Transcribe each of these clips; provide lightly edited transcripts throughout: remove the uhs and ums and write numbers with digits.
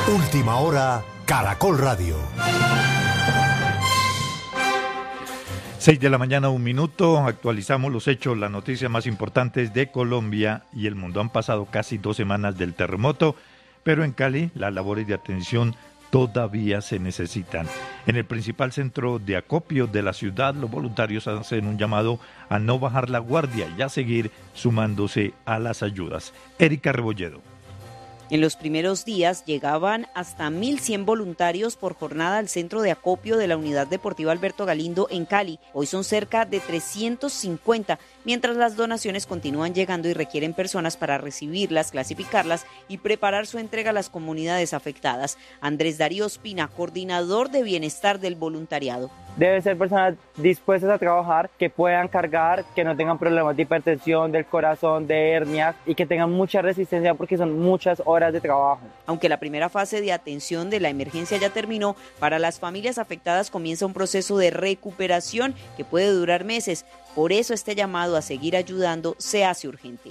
Última hora, Caracol Radio. 6 de la mañana, 1 minuto. Actualizamos los hechos, las noticias más importantes de Colombia y el mundo. Han pasado casi 2 semanas del terremoto, pero en Cali las labores de atención todavía se necesitan. En el principal centro de acopio de la ciudad, los voluntarios hacen un llamado a no bajar la guardia y a seguir sumándose a las ayudas. Erika Rebolledo. En los primeros días llegaban hasta 1.100 voluntarios por jornada al centro de acopio de la Unidad Deportiva Alberto Galindo en Cali. Hoy son cerca de 350, mientras las donaciones continúan llegando y requieren personas para recibirlas, clasificarlas y preparar su entrega a las comunidades afectadas. Andrés Darío Ospina, coordinador de bienestar del voluntariado. Deben ser personas dispuestas a trabajar, que puedan cargar, que no tengan problemas de hipertensión, del corazón, de hernias y que tengan mucha resistencia porque son muchas horas de trabajo. Aunque la primera fase de atención de la emergencia ya terminó, para las familias afectadas comienza un proceso de recuperación que puede durar meses. Por eso este llamado a seguir ayudando se hace urgente.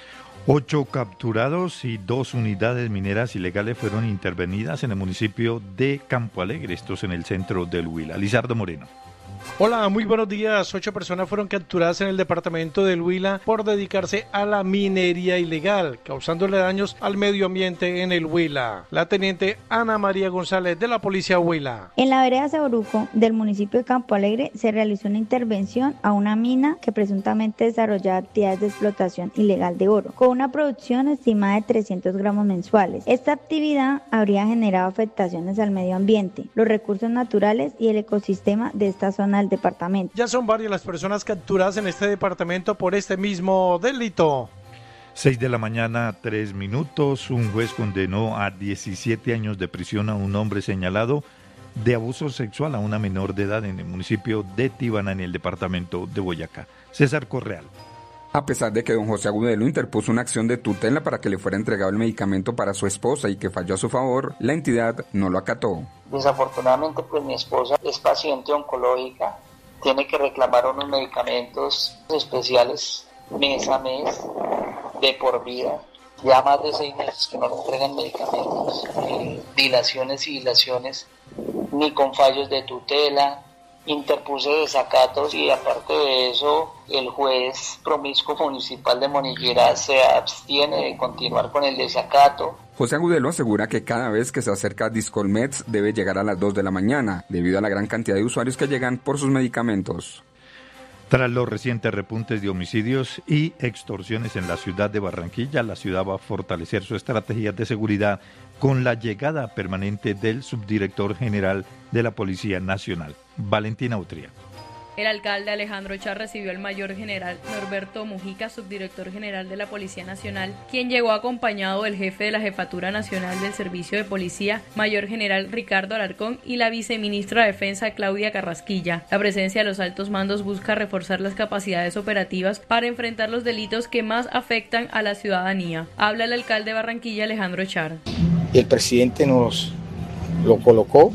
8 capturados y 2 unidades mineras ilegales fueron intervenidas en el municipio de Campo Alegre, estos en el centro del Huila. Lizardo Moreno. Hola, muy buenos días. 8 personas fueron capturadas en el departamento del Huila por dedicarse a la minería ilegal, causándole daños al medio ambiente en el Huila. La teniente Ana María González de la Policía Huila. En la vereda Ceboruco del municipio de Campo Alegre se realizó una intervención a una mina que presuntamente desarrollaba actividades de explotación ilegal de oro, con una producción estimada de 300 gramos mensuales. Esta actividad habría generado afectaciones al medio ambiente, los recursos naturales y el ecosistema de esta zona del departamento. Ya son varias las personas capturadas en este departamento por este mismo delito. 6 de la mañana, 3 minutos. Un juez condenó a 17 años de prisión a un hombre señalado de abuso sexual a una menor de edad en el municipio de Tibana, en el departamento de Boyacá. César Correal. A pesar de que don José Agudelo interpuso una acción de tutela para que le fuera entregado el medicamento para su esposa y que falló a su favor, la entidad no lo acató. Desafortunadamente, pues mi esposa es paciente oncológica, tiene que reclamar unos medicamentos especiales mes a mes, de por vida. Ya más de 6 meses que no le entregan medicamentos, dilaciones y dilaciones, ni con fallos de tutela. Interpuse desacatos y aparte de eso, el juez promiscuo municipal de Monillera se abstiene de continuar con el desacato. José Agudelo asegura que cada vez que se acerca a Discolmeds debe llegar a las 2 de la mañana, debido a la gran cantidad de usuarios que llegan por sus medicamentos. Tras los recientes repuntes de homicidios y extorsiones en la ciudad de Barranquilla, la ciudad va a fortalecer su estrategia de seguridad con la llegada permanente del subdirector general de la Policía Nacional, Valentina Utría. El alcalde Alejandro Char recibió al mayor general Norberto Mujica, subdirector general de la Policía Nacional, quien llegó acompañado del jefe de la Jefatura Nacional del Servicio de Policía, mayor general Ricardo Alarcón, y la viceministra de Defensa Claudia Carrasquilla. La presencia de los altos mandos busca reforzar las capacidades operativas para enfrentar los delitos que más afectan a la ciudadanía. Habla el alcalde de Barranquilla, Alejandro Char. El presidente nos lo colocó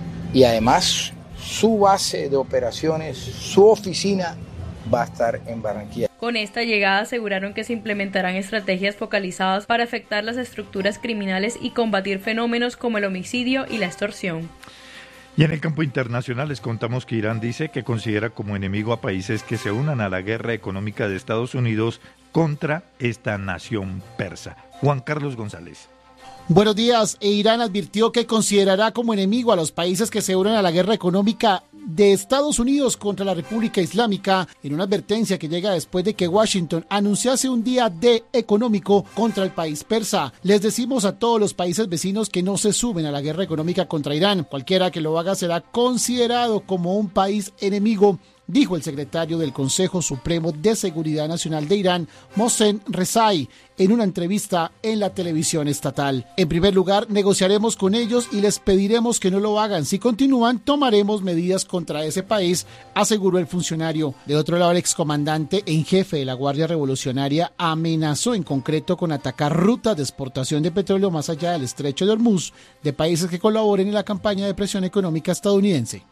y además su base de operaciones, su oficina va a estar en Barranquilla. Con esta llegada aseguraron que se implementarán estrategias focalizadas para afectar las estructuras criminales y combatir fenómenos como el homicidio y la extorsión. Y en el campo internacional les contamos que Irán dice que considera como enemigo a países que se unan a la guerra económica de Estados Unidos contra esta nación persa. Juan Carlos González. Buenos días. Irán advirtió que considerará como enemigo a los países que se unen a la guerra económica de Estados Unidos contra la República Islámica, en una advertencia que llega después de que Washington anunciase un día D económico contra el país persa. Les decimos a todos los países vecinos que no se suben a la guerra económica contra Irán. Cualquiera que lo haga será considerado como un país enemigo, dijo el secretario del Consejo Supremo de Seguridad Nacional de Irán, Mohsen Rezai, en una entrevista en la televisión estatal. En primer lugar, negociaremos con ellos y les pediremos que no lo hagan. Si continúan, tomaremos medidas contra ese país, aseguró el funcionario. De otro lado, el excomandante en jefe de la Guardia Revolucionaria amenazó en concreto con atacar rutas de exportación de petróleo más allá del estrecho de Hormuz de países que colaboren en la campaña de presión económica estadounidense.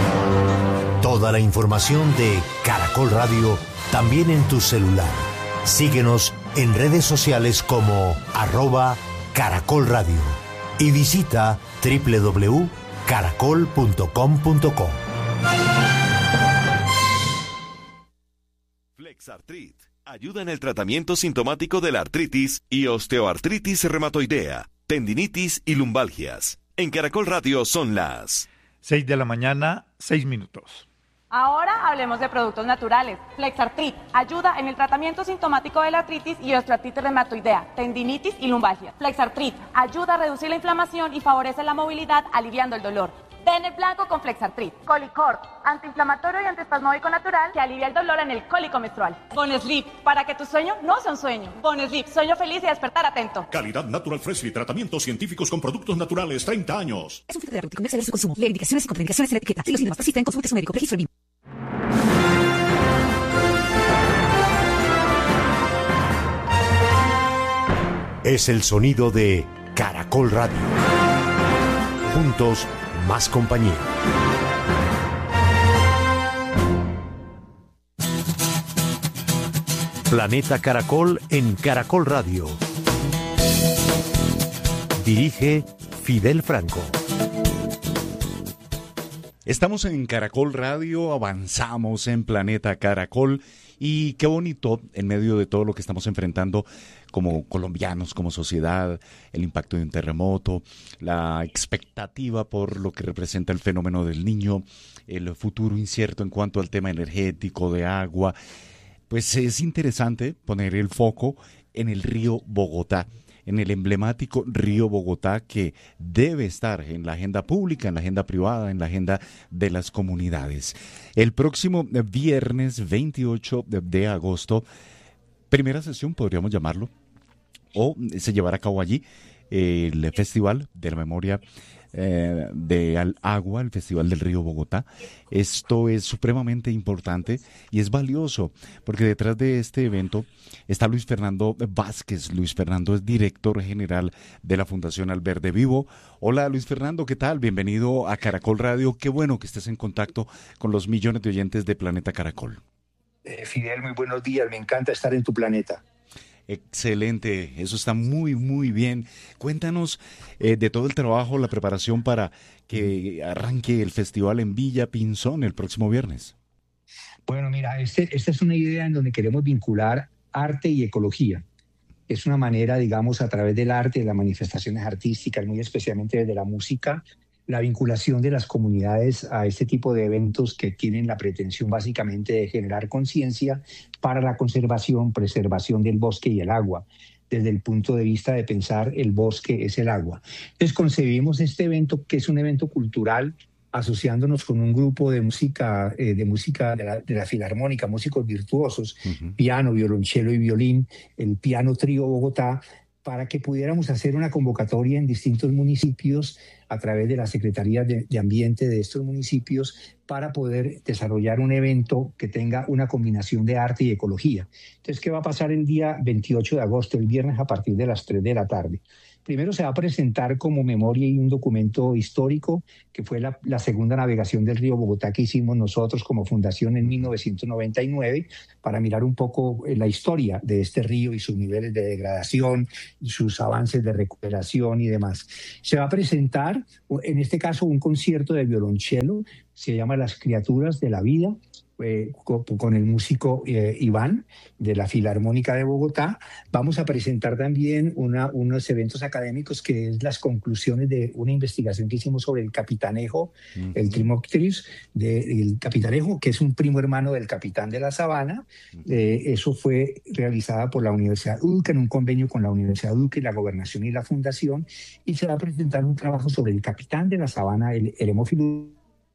Toda la información de Caracol Radio también en tu celular. Síguenos en redes sociales como @Caracol Radio. y visita www.caracol.com.co. Flexartrit ayuda en el tratamiento sintomático de la artritis y osteoartritis reumatoidea, tendinitis y lumbalgias. En Caracol Radio son las 6 de la mañana, 6 minutos. Ahora hablemos de productos naturales. Flexartrit ayuda en el tratamiento sintomático de la artritis y osteoartritis reumatoidea, tendinitis y lumbalgia. Flexartrit ayuda a reducir la inflamación y favorece la movilidad, aliviando el dolor. Den el blanco con Flexartrit. Colicor, antiinflamatorio y antiespasmódico natural que alivia el dolor en el cólico menstrual. Bonesleep, para que tu sueño no sea un sueño. Bonesleep, sueño feliz y despertar atento. Calidad Natural Freshly, tratamientos científicos con productos naturales, 30 años. Es un fitoterapéutico, no exceder su consumo. Lee indicaciones y contraindicaciones en la etiqueta. Si los síntomas persisten, consulte a su médico. Registro BIM. Es el sonido de Caracol Radio. Juntos, más compañía. Planeta Caracol en Caracol Radio. Dirige Fidel Franco. Estamos en Caracol Radio, avanzamos en Planeta Caracol y qué bonito en medio de todo lo que estamos enfrentando como colombianos, como sociedad, el impacto de un terremoto, la expectativa por lo que representa el fenómeno del Niño, el futuro incierto en cuanto al tema energético, de agua. Pues es interesante poner el foco en el río Bogotá, en el emblemático río Bogotá que debe estar en la agenda pública, en la agenda privada, en la agenda de las comunidades. El próximo viernes 28 de agosto, primera sesión podríamos llamarlo, o se llevará a cabo allí el Festival de la Memoria de Agua, el Festival del Río Bogotá. Esto es supremamente importante y es valioso porque detrás de este evento está Luis Fernando Vázquez. Luis Fernando es director general de la Fundación Alverde Vivo. Hola Luis Fernando, ¿qué tal? Bienvenido a Caracol Radio. Qué bueno que estés en contacto con los millones de oyentes de Planeta Caracol. Fidel, muy buenos días. Me encanta estar en tu planeta. Excelente, eso está muy, muy bien. Cuéntanos de todo el trabajo, la preparación para que arranque el festival en Villa Pinzón el próximo viernes. Bueno, mira, esta es una idea en donde queremos vincular arte y ecología. Es una manera, digamos, a través del arte, de las manifestaciones artísticas, muy especialmente desde la música, la vinculación de las comunidades a este tipo de eventos que tienen la pretensión básicamente de generar conciencia para la conservación, preservación del bosque y el agua, desde el punto de vista de pensar el bosque es el agua. Entonces concebimos este evento, que es un evento cultural, asociándonos con un grupo de música de la Filarmónica, músicos virtuosos, piano, violonchelo y violín, el Piano Trío Bogotá, para que pudiéramos hacer una convocatoria en distintos municipios a través de las secretarías de ambiente de estos municipios para poder desarrollar un evento que tenga una combinación de arte y ecología. Entonces, ¿qué va a pasar el día 28 de agosto, el viernes, a partir de las 3 de la tarde? Primero se va a presentar como memoria y un documento histórico, que fue la segunda navegación del río Bogotá que hicimos nosotros como fundación en 1999, para mirar un poco la historia de este río y sus niveles de degradación, sus avances de recuperación y demás. Se va a presentar, en este caso, un concierto de violonchelo, se llama Las Criaturas de la Vida, con el músico Iván de la Filarmónica de Bogotá. Vamos a presentar también unos eventos académicos, que es las conclusiones de una investigación que hicimos sobre el capitanejo, el Trimoctris del capitanejo, que es un primo hermano del capitán de la sabana. Eso fue realizada por la Universidad Duque en un convenio con la Universidad Duque, la Gobernación y la Fundación, y se va a presentar un trabajo sobre el capitán de la sabana, el Hemophilus,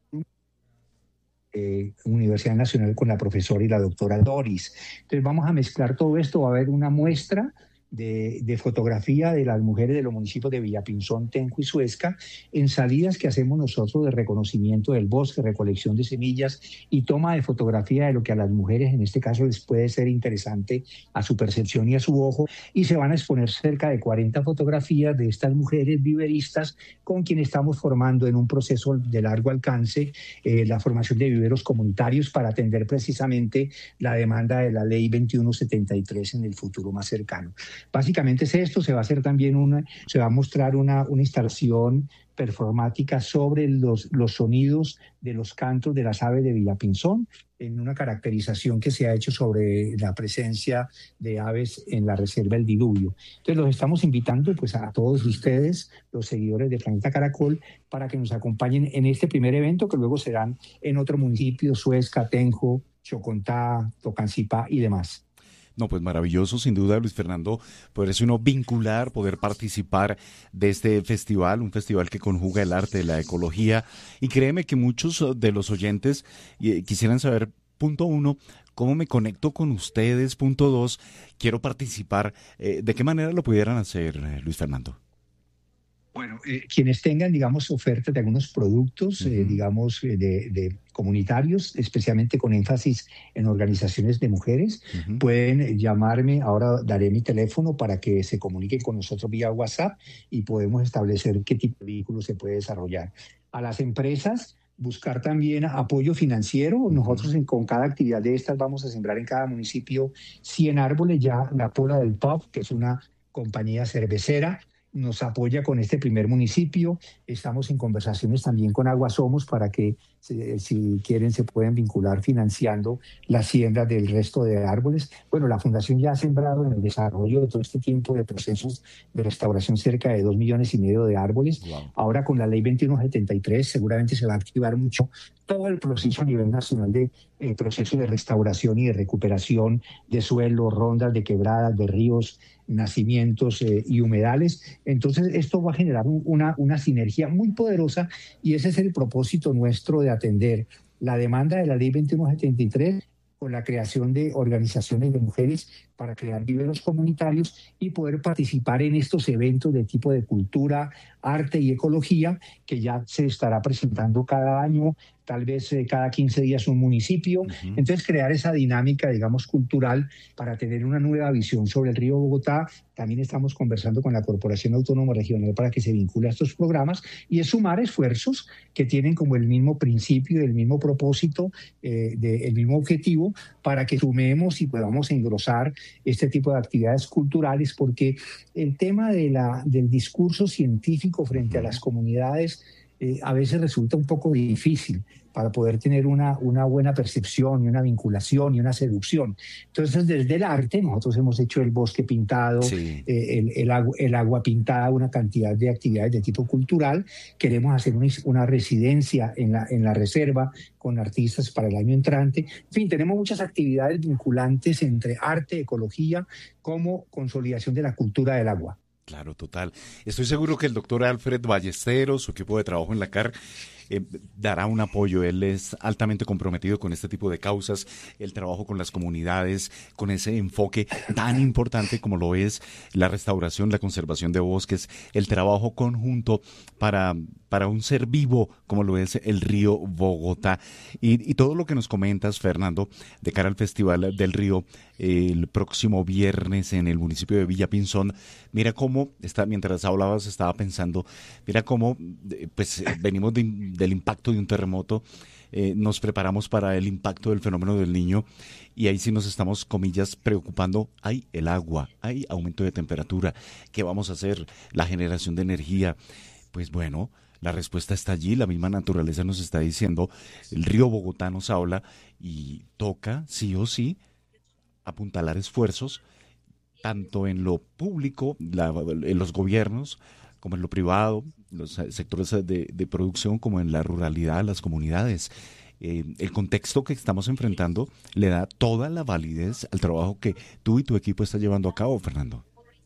Universidad Nacional, con la profesora y la doctora Doris. Entonces vamos a mezclar todo esto. Va a haber una muestra de fotografía de las mujeres de los municipios de Villapinzón, Tenjo y Suezca, en salidas que hacemos nosotros de reconocimiento del bosque, recolección de semillas y toma de fotografía de lo que a las mujeres en este caso les puede ser interesante a su percepción y a su ojo, y se van a exponer cerca de 40 fotografías de estas mujeres viveristas con quienes estamos formando en un proceso de largo alcance la formación de viveros comunitarios para atender precisamente la demanda de la Ley 2173 en el futuro más cercano. básicamente es esto. Se va a hacer también se va a mostrar una instalación performática sobre los sonidos de los cantos de las aves de Villapinzón, en una caracterización que se ha hecho sobre la presencia de aves en la reserva El Diluvio. Entonces los estamos invitando pues a todos ustedes, los seguidores de Planeta Caracol, para que nos acompañen en este primer evento, que luego serán en otro municipio: Suezca, Tenjo, Chocontá, Tocancipá y demás. No, pues maravilloso, sin duda, Luis Fernando, poderse uno vincular, poder participar de este festival, un festival que conjuga el arte, la ecología, y créeme que muchos de los oyentes quisieran saber, punto 1, ¿cómo me conecto con ustedes? Punto 2, quiero participar. ¿De qué manera lo pudieran hacer, Luis Fernando? Bueno, quienes tengan, digamos, ofertas de algunos productos, digamos, de comunitarios, especialmente con énfasis en organizaciones de mujeres, pueden llamarme. Ahora daré mi teléfono para que se comuniquen con nosotros vía WhatsApp y podemos establecer qué tipo de vehículo se puede desarrollar. A las empresas, buscar también apoyo financiero. Nosotros con cada actividad de estas vamos a sembrar en cada municipio 100 árboles. Ya la Pola del Pop, que es una compañía cervecera, nos apoya con este primer municipio. Estamos en conversaciones también con Agua Somos para que, si quieren, se pueden vincular financiando la siembra del resto de árboles. Bueno, la Fundación ya ha sembrado en el desarrollo de todo este tiempo de procesos de restauración cerca de 2,5 millones de árboles. Wow. Ahora con la Ley 2173 seguramente se va a activar mucho todo el proceso a nivel nacional de proceso de restauración y de recuperación de suelos, rondas de quebradas, de ríos, nacimientos y humedales. Entonces esto va a generar una sinergia muy poderosa, y ese es el propósito nuestro de atender la demanda de la Ley 2173 con la creación de organizaciones de mujeres para crear viveros comunitarios y poder participar en estos eventos de tipo de cultura, arte y ecología, que ya se estará presentando cada año, tal vez cada 15 días un municipio. Entonces crear esa dinámica, digamos, cultural para tener una nueva visión sobre el río Bogotá. También estamos conversando con la Corporación Autónoma Regional para que se vincule a estos programas, y es sumar esfuerzos que tienen como el mismo principio, el mismo propósito, el mismo objetivo, para que sumemos y podamos engrosar este tipo de actividades culturales, porque el tema del discurso científico frente a las comunidades a veces resulta un poco difícil para poder tener una buena percepción y una vinculación y una seducción. Entonces, desde el arte, nosotros hemos hecho el bosque pintado, sí, el agua pintada, una cantidad de actividades de tipo cultural. Queremos hacer una residencia en la reserva con artistas para el año entrante. En fin, tenemos muchas actividades vinculantes entre arte, ecología, como consolidación de la cultura del agua. Claro, total. Estoy seguro que el doctor Alfred Ballesteros, su equipo de trabajo en la CAR, dará un apoyo. Él es altamente comprometido con este tipo de causas, el trabajo con las comunidades, con ese enfoque tan importante como lo es la restauración, la conservación de bosques, el trabajo conjunto para un ser vivo como lo es el río Bogotá. Y todo lo que nos comentas, Fernando, de cara al Festival del Río, el próximo viernes en el municipio de Villapinzón, mira cómo, mientras hablabas estaba pensando, mira cómo pues venimos del impacto de un terremoto, nos preparamos para el impacto del fenómeno del Niño, y ahí sí nos estamos, comillas, preocupando. Hay el agua, hay aumento de temperatura, ¿qué vamos a hacer? La generación de energía. Pues bueno, la respuesta está allí, la misma naturaleza nos está diciendo, el río Bogotá nos habla, y toca, sí o sí, apuntalar esfuerzos, tanto en lo público, en los gobiernos, como en lo privado, los sectores de producción, como en la ruralidad, las comunidades. El contexto que estamos enfrentando le da toda la validez al trabajo que tú y tu equipo están llevando a cabo, Fernando.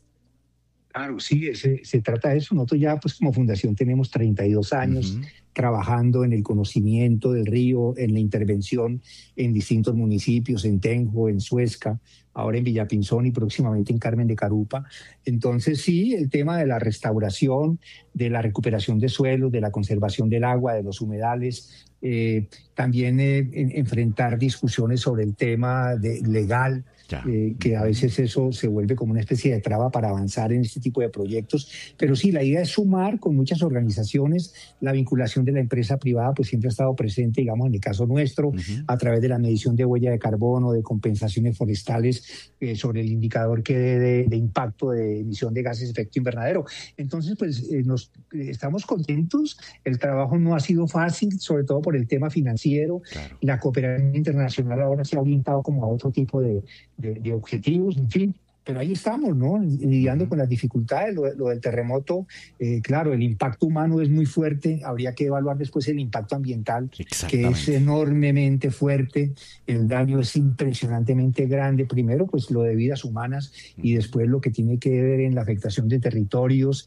Claro, sí, se trata de eso. Nosotros ya, pues, como fundación tenemos 32 años trabajando en el conocimiento del río, en la intervención en distintos municipios, en Tenjo, en Suezca, ahora en Villapinzón y próximamente en Carmen de Carupa. Entonces, sí, el tema de la restauración, de la recuperación de suelos, de la conservación del agua, de los humedales, también enfrentar discusiones sobre el tema legal, que a veces eso se vuelve como una especie de traba para avanzar en este tipo de proyectos. Pero sí, la idea es sumar con muchas organizaciones. La vinculación de la empresa privada pues siempre ha estado presente, digamos, en el caso nuestro, a través de la medición de huella de carbono, de compensaciones forestales, sobre el indicador que de impacto de emisión de gases de efecto invernadero. Entonces, pues estamos contentos. El trabajo no ha sido fácil, sobre todo por el tema financiero. Claro. La cooperación internacional ahora se ha orientado como a otro tipo de objetivos, en fin, pero ahí estamos, ¿no? Lidiando con las dificultades, lo del terremoto, claro, el impacto humano es muy fuerte, habría que evaluar después el impacto ambiental, que es enormemente fuerte, el daño es impresionantemente grande, primero pues lo de vidas humanas y después lo que tiene que ver en la afectación de territorios,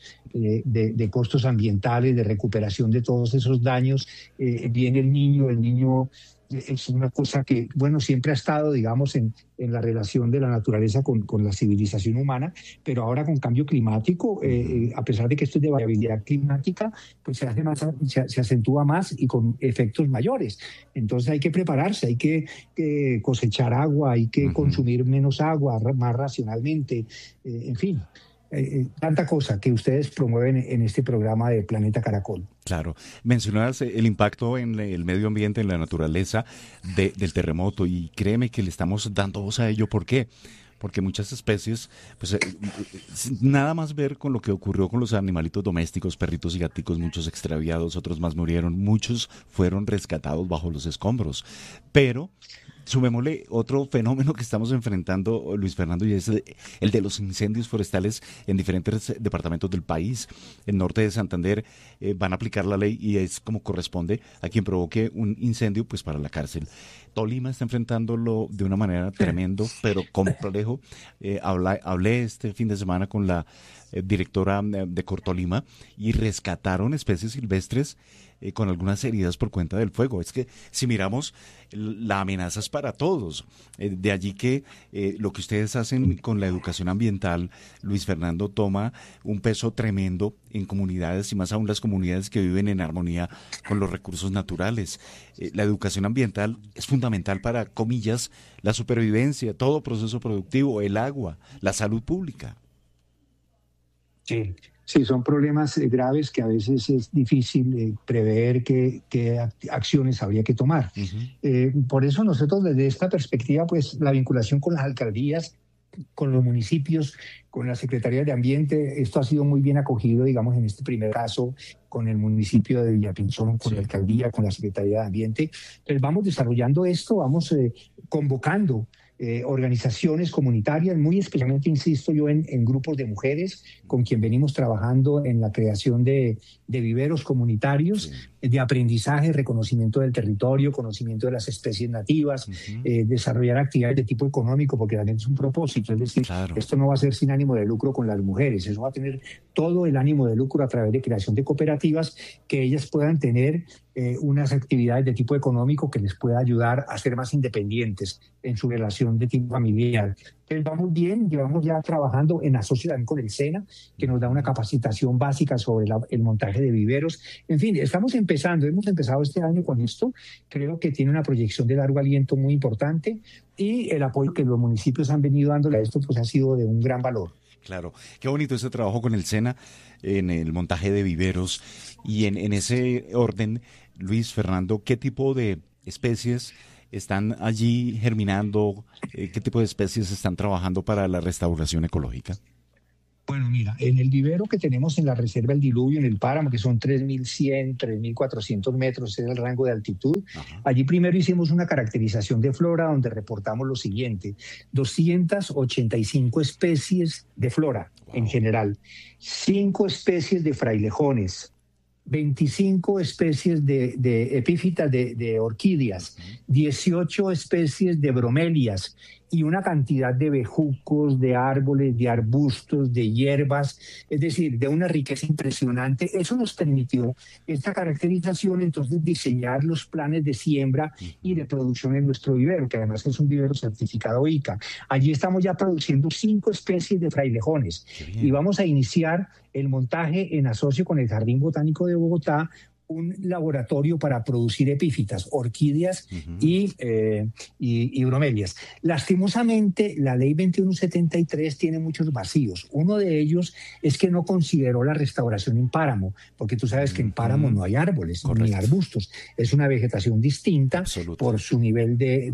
de costos ambientales, de recuperación de todos esos daños. Viene el niño es una cosa que, bueno, siempre ha estado, digamos, en la relación de la naturaleza con la civilización humana, pero ahora con cambio climático, a pesar de que esto es de variabilidad climática, pues se acentúa más y con efectos mayores. Entonces hay que prepararse, hay que cosechar agua, hay que consumir menos agua, más racionalmente, en fin. Tanta cosa que ustedes promueven en este programa de Planeta Caracol. Claro, mencionabas el impacto en el medio ambiente, en la naturaleza del terremoto, y créeme que le estamos dando voz a ello. ¿Por qué? Porque muchas especies, pues nada más ver con lo que ocurrió con los animalitos domésticos, perritos y gaticos, muchos extraviados, otros más murieron, muchos fueron rescatados bajo los escombros, pero sumémosle otro fenómeno que estamos enfrentando, Luis Fernando, y es el de los incendios forestales en diferentes departamentos del país. El norte de Santander van a aplicar la ley y es como corresponde a quien provoque un incendio, pues para la cárcel. Tolima está enfrentándolo de una manera tremendo, pero complejo. Hablé este fin de semana con la directora de Cortolima y rescataron especies silvestres con algunas heridas por cuenta del fuego. Es que si miramos, la amenaza es para todos. De allí que lo que ustedes hacen con la educación ambiental, Luis Fernando, toma un peso tremendo en comunidades y más aún las comunidades que viven en armonía con los recursos naturales. La educación ambiental es fundamental para, comillas, la supervivencia, todo proceso productivo, el agua, la salud pública. Sí, son problemas graves que a veces es difícil prever qué acciones habría que tomar. Por eso nosotros desde esta perspectiva, pues la vinculación con las alcaldías, con los municipios, con las secretarías de ambiente, esto ha sido muy bien acogido, digamos, en este primer caso, con el municipio de Villapinzón, con la alcaldía, con la Secretaría de Ambiente. Pues vamos desarrollando esto, vamos convocando organizaciones comunitarias, muy especialmente, insisto yo, en grupos de mujeres con quien venimos trabajando en la creación de viveros comunitarios, de aprendizaje, reconocimiento del territorio, conocimiento de las especies nativas, desarrollar actividades de tipo económico, porque también es un propósito, es decir, esto no va a ser sin ánimo de lucro con las mujeres, eso va a tener todo el ánimo de lucro a través de creación de cooperativas, que ellas puedan tener unas actividades de tipo económico que les pueda ayudar a ser más independientes en su relación de tipo familiar. Entonces vamos bien, llevamos ya trabajando en asocio también con el SENA, que nos da una capacitación básica sobre el montaje de viveros. En fin, hemos empezado este año con esto, creo que tiene una proyección de largo aliento muy importante y el apoyo que los municipios han venido dándole a esto pues ha sido de un gran valor. Claro, qué bonito ese trabajo con el SENA en el montaje de viveros y en ese orden, Luis Fernando, ¿qué tipo de especies están allí germinando? ¿Qué tipo de especies están trabajando para la restauración ecológica? Bueno, mira, en el vivero que tenemos en la Reserva El Diluvio, en el páramo, que son 3.100, 3.400 metros, es el rango de altitud. Allí primero hicimos una caracterización de flora donde reportamos lo siguiente: 285 especies de flora en general, 5 especies de frailejones, 25 especies de epífitas de orquídeas, 18 especies de bromelias y una cantidad de bejucos, de árboles, de arbustos, de hierbas, es decir, de una riqueza impresionante. Eso nos permitió esta caracterización, entonces diseñar los planes de siembra y de producción en nuestro vivero, que además es un vivero certificado ICA. Allí estamos ya produciendo 5 especies de frailejones y vamos a iniciar el montaje en asocio con el Jardín Botánico de Bogotá, un laboratorio para producir epífitas, orquídeas y bromelias. Lastimosamente, la ley 2173 tiene muchos vacíos. Uno de ellos es que no consideró la restauración en páramo, porque tú sabes que en páramo no hay árboles ni arbustos. Es una vegetación distinta por su nivel de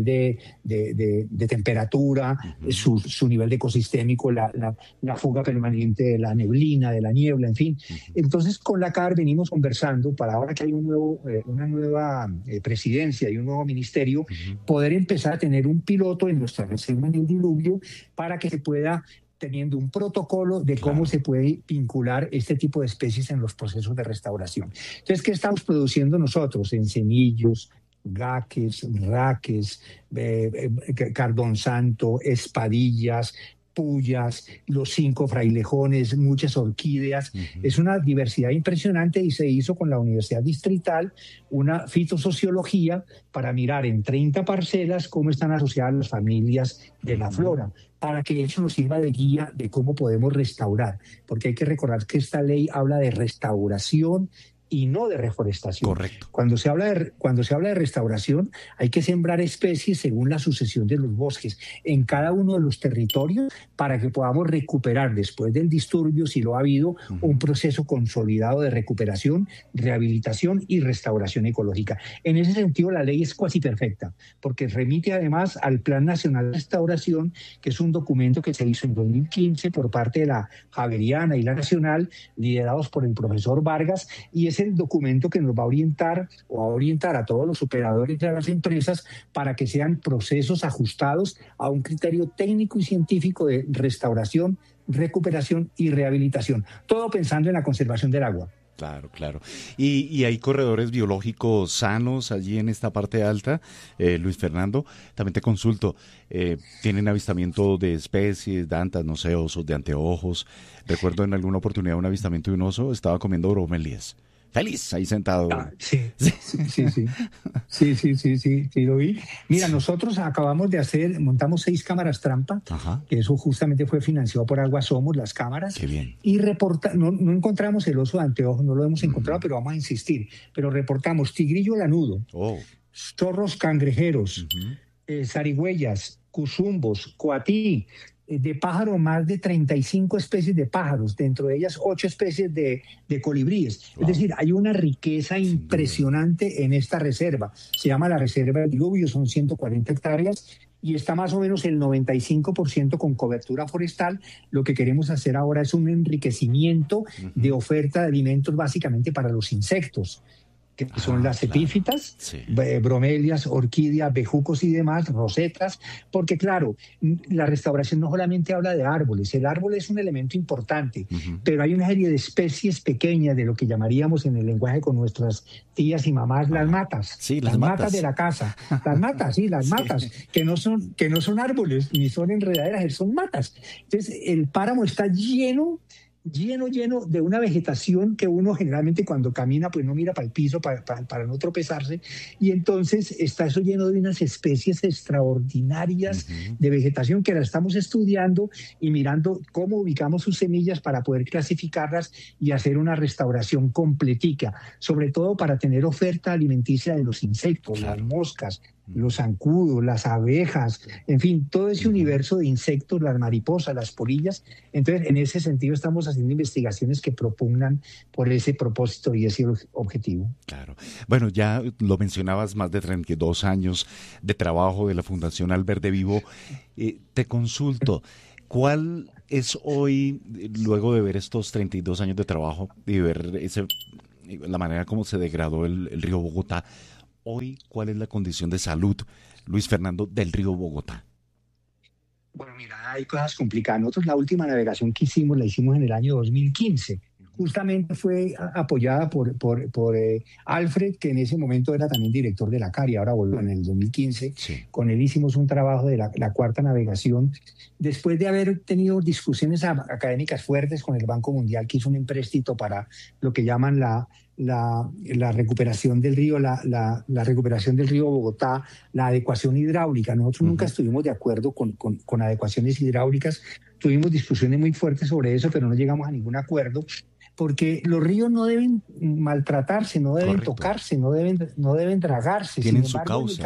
temperatura, su nivel de ecosistémico, la fuga permanente de la neblina, de la niebla, en fin. Entonces, con la CAR venimos conversando para ahora que hay una nueva presidencia y un nuevo ministerio, poder empezar a tener un piloto en nuestra reserva en el diluvio para que se pueda, teniendo un protocolo de cómo se puede vincular este tipo de especies en los procesos de restauración. Entonces, ¿qué estamos produciendo nosotros? Encenillos, gaques, raques, cardón santo, espadillas, pullas, los 5 frailejones, muchas orquídeas. Es una diversidad impresionante y se hizo con la Universidad Distrital una fitosociología para mirar en 30 parcelas cómo están asociadas las familias de la flora, para que eso nos sirva de guía de cómo podemos restaurar, porque hay que recordar que esta ley habla de restauración y no de reforestación. Correcto. Cuando se habla de restauración, hay que sembrar especies según la sucesión de los bosques en cada uno de los territorios para que podamos recuperar después del disturbio, si lo ha habido, un proceso consolidado de recuperación, rehabilitación y restauración ecológica. En ese sentido, la ley es cuasi perfecta, porque remite además al Plan Nacional de Restauración, que es un documento que se hizo en 2015 por parte de la Javeriana y la Nacional, liderados por el profesor Vargas, y es el documento que nos va a orientar a todos los operadores de las empresas para que sean procesos ajustados a un criterio técnico y científico de restauración, recuperación y rehabilitación, todo pensando en la conservación del agua. Claro, claro. ¿Y hay corredores biológicos sanos allí en esta parte alta, Luis Fernando? También te consulto, ¿tienen avistamiento de especies, de antas, no sé, osos de anteojos? Recuerdo en alguna oportunidad un avistamiento de un oso, estaba comiendo bromelias. Feliz, ahí sentado. Sí, lo vi. Mira, nosotros montamos 6 cámaras trampa, que eso justamente fue financiado por Agua Somos, las cámaras. Qué bien. Y no encontramos el oso de anteojos, no lo hemos encontrado, pero vamos a insistir. Pero reportamos tigrillo lanudo, zorros cangrejeros, zarigüeyas, cuzumbos, coatí, de pájaro, más de 35 especies de pájaros, dentro de ellas 8 especies de colibríes. Es decir, hay una riqueza impresionante en esta reserva. Se llama la Reserva del Diluvio, son 140 hectáreas y está más o menos el 95% con cobertura forestal. Lo que queremos hacer ahora es un enriquecimiento de oferta de alimentos básicamente para los insectos, que son las epífitas, bromelias, orquídeas, bejucos y demás, rosetas, porque claro, la restauración no solamente habla de árboles, el árbol es un elemento importante, pero hay una serie de especies pequeñas de lo que llamaríamos en el lenguaje con nuestras tías y mamás las matas, las matas de la casa, las matas, que no son árboles, ni son enredaderas, son matas. Entonces el páramo está lleno de una vegetación que uno generalmente cuando camina pues no mira para el piso para no tropezarse, y entonces está eso lleno de unas especies extraordinarias de vegetación que la estamos estudiando y mirando cómo ubicamos sus semillas para poder clasificarlas y hacer una restauración completica, sobre todo para tener oferta alimenticia de los insectos, las moscas, los zancudos, las abejas, en fin, todo ese universo de insectos, las mariposas, las polillas. Entonces, en ese sentido estamos haciendo investigaciones que propugnan por ese propósito y ese objetivo. Claro. Bueno, ya lo mencionabas, más de 32 años de trabajo de la Fundación Alberde Vivo. Te consulto, ¿cuál es hoy, luego de ver estos 32 años de trabajo y ver la manera como se degradó el río Bogotá, hoy, ¿cuál es la condición de salud, Luis Fernando, del río Bogotá? Bueno, mira, hay cosas complicadas. Nosotros la última navegación que hicimos, la hicimos en el año 2015. Justamente fue apoyada por Alfred, que en ese momento era también director de la CAR y ahora volvió en el 2015. Con él hicimos un trabajo de la cuarta navegación. Después de haber tenido discusiones académicas fuertes con el Banco Mundial, que hizo un empréstito para lo que llaman la recuperación del río, la recuperación del río Bogotá, la adecuación hidráulica. Nosotros nunca estuvimos de acuerdo con adecuaciones hidráulicas. Tuvimos discusiones muy fuertes sobre eso, pero no llegamos a ningún acuerdo. porque los ríos no deben maltratarse, no deben tocarse, no deben dragarse. Tienen su causa.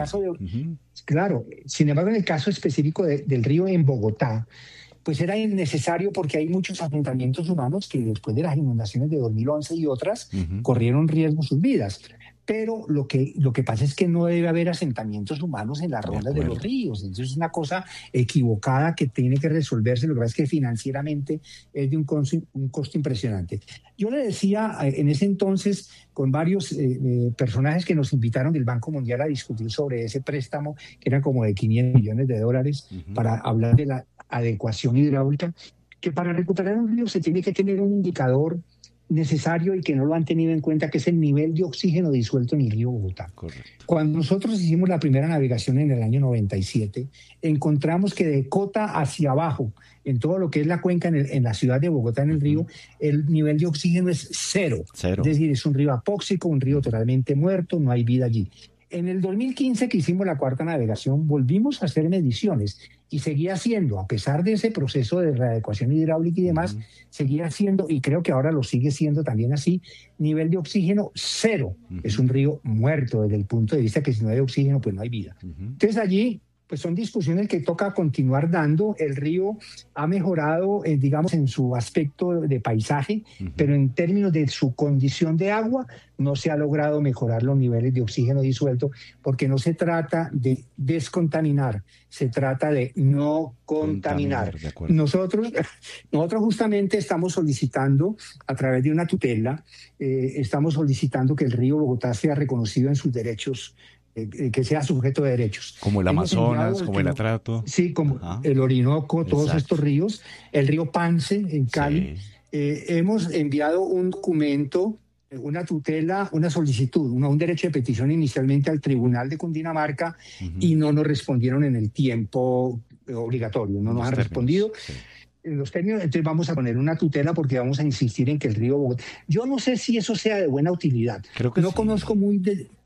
Claro, sin embargo, en el caso específico del río en Bogotá, pues era innecesario porque hay muchos asentamientos humanos que después de las inundaciones de 2011 y otras corrieron riesgo sus vidas. Pero lo que pasa es que no debe haber asentamientos humanos en las rondas de los ríos. Entonces es una cosa equivocada que tiene que resolverse. Lo que pasa es que financieramente es de un costo impresionante. Yo le decía en ese entonces, con varios personajes que nos invitaron del Banco Mundial a discutir sobre ese préstamo, que era como de $500 millones, para hablar de la adecuación hidráulica, que para recuperar un río se tiene que tener un indicador necesario y que no lo han tenido en cuenta, que es el nivel de oxígeno disuelto en el río Bogotá. Correcto. Cuando nosotros hicimos la primera navegación en el año 97, encontramos que de cota hacia abajo, en todo lo que es la cuenca en la ciudad de Bogotá, en el río, el nivel de oxígeno es cero. Es decir, es un río apóxico, un río totalmente muerto, no hay vida allí. En el 2015, que hicimos la cuarta navegación, volvimos a hacer mediciones y seguía siendo, a pesar de ese proceso de readecuación hidráulica y demás, seguía siendo, y creo que ahora lo sigue siendo también así, nivel de oxígeno cero. Es un río muerto desde el punto de vista que si no hay oxígeno, pues no hay vida. Entonces allí, pues son discusiones que toca continuar dando. El río ha mejorado, digamos, en su aspecto de paisaje, pero en términos de su condición de agua, no se ha logrado mejorar los niveles de oxígeno disuelto, porque no se trata de descontaminar, se trata de no contaminar. Nosotros justamente estamos solicitando, a través de una tutela, estamos solicitando que el río Bogotá sea reconocido en sus derechos, que sea sujeto de derechos. Como el Amazonas, como el Atrato. Sí, como el Orinoco, todos estos ríos. El río Pance, en Cali. Sí. Hemos enviado un documento, una tutela, una solicitud, un derecho de petición inicialmente al Tribunal de Cundinamarca y no nos respondieron en el tiempo obligatorio, no nos han respondido. Sí. En los términos, entonces vamos a poner una tutela porque vamos a insistir en que el río Bogotá... Yo no sé si eso sea de buena utilidad. Creo que no conozco muy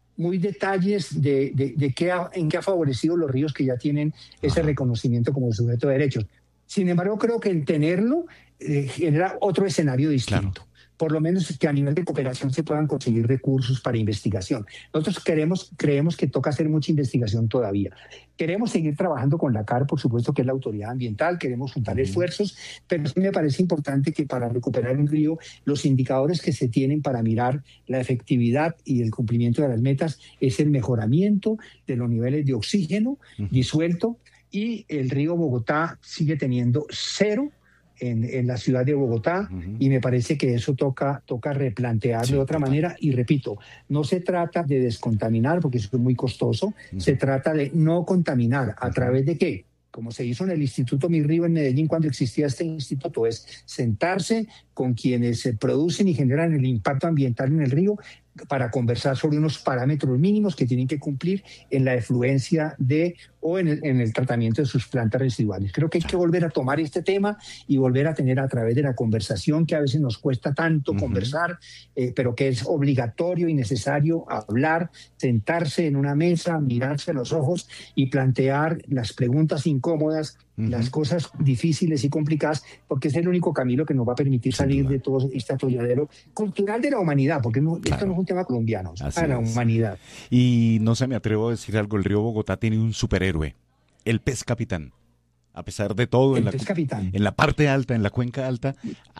detalles de en qué ha favorecido los ríos que ya tienen ese reconocimiento como sujeto de derechos. Sin embargo, creo que el tenerlo genera otro escenario distinto. Claro. Por lo menos que a nivel de cooperación se puedan conseguir recursos para investigación. Nosotros creemos que toca hacer mucha investigación todavía. Queremos seguir trabajando con la CAR, por supuesto, que es la autoridad ambiental, queremos juntar esfuerzos, pero sí me parece importante que para recuperar un río, los indicadores que se tienen para mirar la efectividad y el cumplimiento de las metas es el mejoramiento de los niveles de oxígeno disuelto, y el río Bogotá sigue teniendo cero en la ciudad de Bogotá, y me parece que eso toca replantear de otra manera. Y repito, no se trata de descontaminar, porque eso es muy costoso, se trata de no contaminar. ¿A través de qué? Como se hizo en el Instituto Mi Río en Medellín cuando existía este instituto, es sentarse con quienes se producen y generan el impacto ambiental en el río para conversar sobre unos parámetros mínimos que tienen que cumplir en la efluencia o en el tratamiento de sus plantas residuales. Creo que hay que volver a tomar este tema y volver a tener, a través de la conversación, que a veces nos cuesta tanto conversar, pero que es obligatorio y necesario hablar, sentarse en una mesa, mirarse a los ojos y plantear las preguntas incómodas, las cosas difíciles y complicadas, porque es el único camino que nos va a permitir salir de todo este atolladero cultural de la humanidad, porque esto no es un tema colombiano, es para la humanidad. Y no sé, me atrevo a decir algo, el río Bogotá tiene un superhéroe, el pez capitán. A pesar de todo, en la parte alta, en la cuenca alta,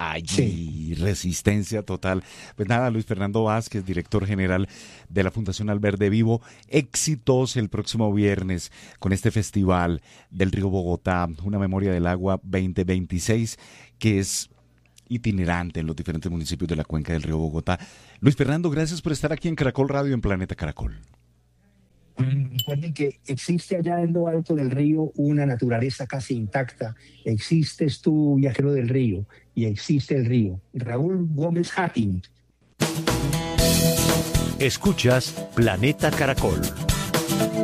hay resistencia total. Pues nada, Luis Fernando Vázquez, director general de la Fundación Alverde Vivo, éxitos el próximo viernes con este festival del río Bogotá, una memoria del agua 2026, que es itinerante en los diferentes municipios de la cuenca del río Bogotá. Luis Fernando, gracias por estar aquí en Caracol Radio, en Planeta Caracol. Recuerden que existe allá en lo alto del río una naturaleza casi intacta. Existes tú, viajero del río, y existe el río. Raúl Gómez Hattin. Escuchas Planeta Caracol.